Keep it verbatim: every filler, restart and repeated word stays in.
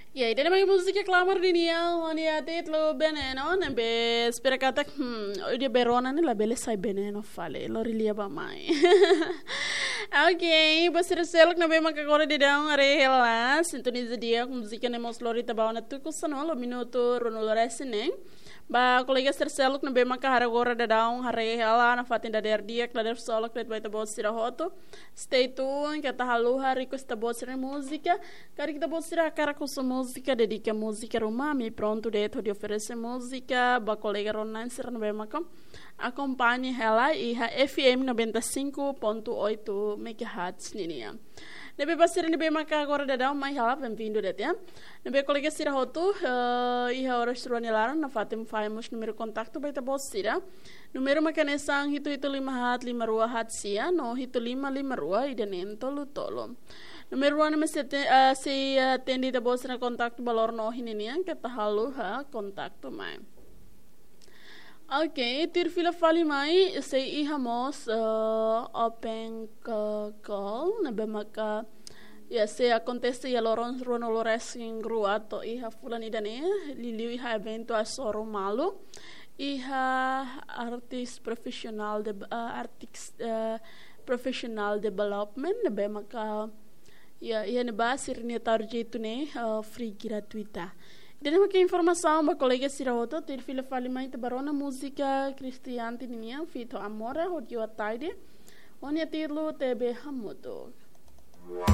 E aí, dele música clamor di nia, oni atit lo beneno, ne be spera kata, hmm, o dia berona ne la bele sai beneno fale, lo rilia ba mai. Ok, você recebe que não vem maca agora de dar um arela, sintoniza dia com música ne mos lorita ba na tu kusano lo minuto rono lorese ne. Ba kolega tercelo que não vem maca agora de dar um arela na fatin da der dia, que der solo que vai tabot sira hoto. Stay tuned, que tá haluha rico esta bot sira música. Cari que tá bot sira cara com sua música, dedica música romami, pronto de de oferecer música, ba kolega ronan sira não vem maca. Acompanhe ela e a F M noventa e cinco ponto oito megahertz ninia. Nebe pasir nebe maka agora dadau mai hala bem-vindo det ya. Nebe kolega sira hotu uh, e a hora struan elaran na fatem faemos número contato baita bos sira. Número makanesang hitu hitu lima hat lima rua hat sia no hitu lima lima rua idanen tolo tolo. Número one me se uh, se uh, tendi da bos na contato balor no hininia que tahalu ha contato mai. Ok, tir fila fali mai sei ihamos uh, open call na bemaka ya se acontece ya loron rono lores in gruato iha fulani dane liliu iha evento a soro malu iha artist professional de uh, artist uh, professional development na bemaka ya ia ne basir ni tarjetu ne uh, free gratuita. Dan uma informação ba colega Sirahoto ter filha fali mai barona música cristiana ninia fito amora hodio taide onia tirlo tebe hamoto.